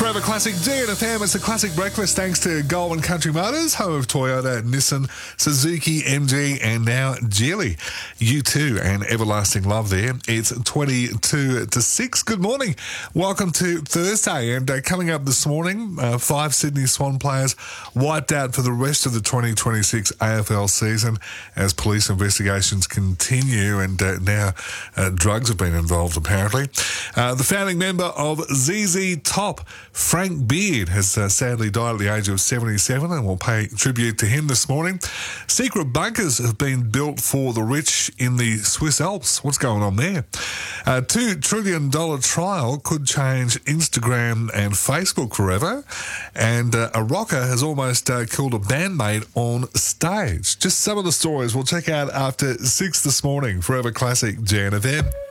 Forever Classic DNFM. It's a classic breakfast thanks to Goulburn Country Motors, home of Toyota, Nissan, Suzuki, MG, and now Geely. U2 and Everlasting Love there. It's 22 to 6. Good morning. Welcome to Thursday. And coming up this morning, 5 Sydney Swan players wiped out for the rest of the 2026 AFL season as police investigations continue, and now drugs have been involved apparently. The founding member of ZZ Top, Frank Beard, has sadly died at the age of 77, and we'll pay tribute to him this morning. Secret bunkers have been built for the rich in the Swiss Alps. What's going on there? A $2 trillion trial could change Instagram and Facebook forever, and a rocker has almost killed a bandmate on stage. Just some of the stories we'll check out after 6 this morning. Forever Classic JNFM.